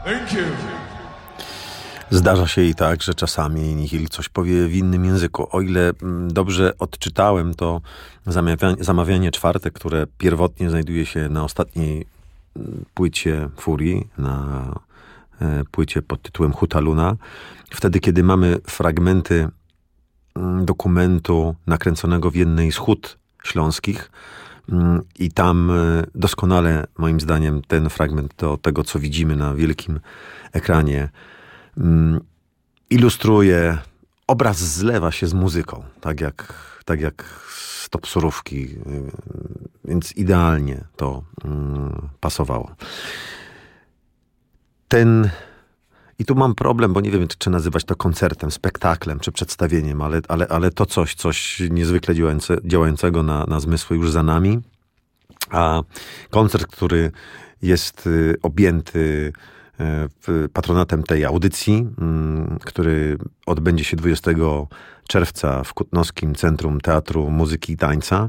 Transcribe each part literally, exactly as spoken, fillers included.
Thank you. Zdarza się i tak, że czasami Nihil coś powie w innym języku. O ile dobrze odczytałem, to zamawianie, zamawianie czwarte, które pierwotnie znajduje się na ostatniej płycie Furii, na płycie pod tytułem Huta Luna. Wtedy, kiedy mamy fragmenty dokumentu nakręconego w jednej z hut śląskich i tam doskonale, moim zdaniem, ten fragment do tego, co widzimy na wielkim ekranie, ilustruje, obraz zlewa się z muzyką, tak jak, tak jak stop surówki, więc idealnie to pasowało. Ten I tu mam problem, bo nie wiem, czy nazywać to koncertem, spektaklem, czy przedstawieniem, ale, ale, ale to coś, coś niezwykle działające, działającego na, na zmysły już za nami. A koncert, który jest objęty patronatem tej audycji, który odbędzie się dwudziestego czerwca w Kutnowskim Centrum Teatru Muzyki i Tańca.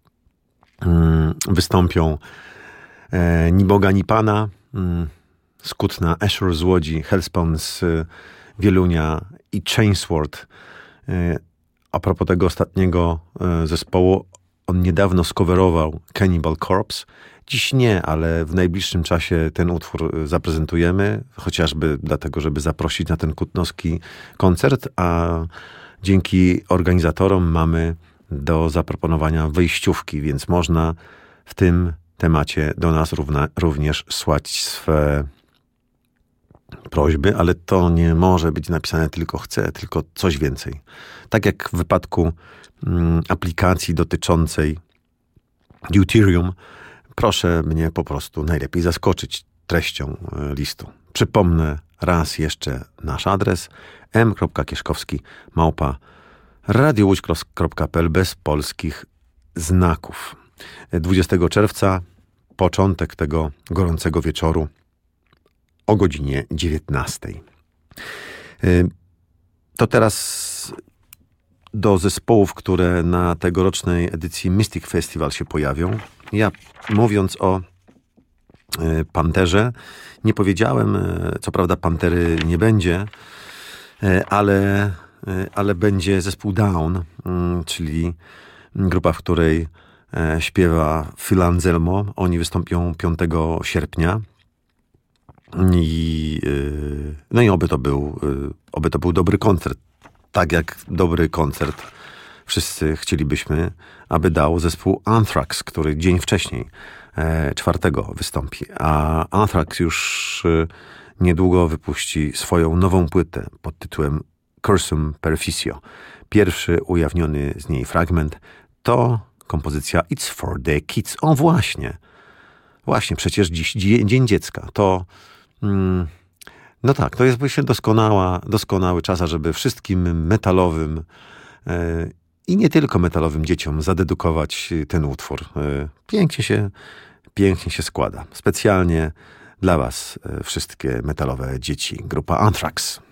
Wystąpią Ni Boga, Ni Pana, z Kutna, Asher z Łodzi, Hellspawn z Wielunia i Chainsword. A propos tego ostatniego zespołu, on niedawno skowerował Cannibal Corpse. Dziś nie, ale w najbliższym czasie ten utwór zaprezentujemy, chociażby dlatego, żeby zaprosić na ten kutnowski koncert, a dzięki organizatorom mamy do zaproponowania wejściówki, więc można w tym temacie do nas równa, również słać swe prośby, ale to nie może być napisane tylko chcę, tylko coś więcej. Tak jak w wypadku mm, aplikacji dotyczącej Deuterium, proszę mnie po prostu najlepiej zaskoczyć treścią listu. Przypomnę raz jeszcze nasz adres m kropka kieszkowski małpa radiowódź kropka p l bez polskich znaków. dwudziestego czerwca początek tego gorącego wieczoru o godzinie dziewiętnastej. To teraz do zespołów, które na tegorocznej edycji Mystic Festival się pojawią. Ja, mówiąc o Panterze, nie powiedziałem, co prawda Pantery nie będzie, ale, ale będzie zespół Down, czyli grupa, w której śpiewa Phil Anselmo. Oni wystąpią piątego sierpnia. I, no i oby to był, oby to był dobry koncert. Tak jak dobry koncert wszyscy chcielibyśmy, aby dał zespół Anthrax, który dzień wcześniej, czwartego wystąpi. A Anthrax już niedługo wypuści swoją nową płytę pod tytułem Cursum Perficio. Pierwszy ujawniony z niej fragment to kompozycja It's for the Kids. O właśnie, właśnie, przecież dziś Dzień Dziecka. To mm, no tak, to jest właśnie doskonała, doskonały czas, żeby wszystkim metalowym e, i nie tylko metalowym dzieciom zadedykować ten utwór. E, pięknie się, pięknie się składa. Specjalnie dla was e, wszystkie metalowe dzieci. Grupa Anthrax.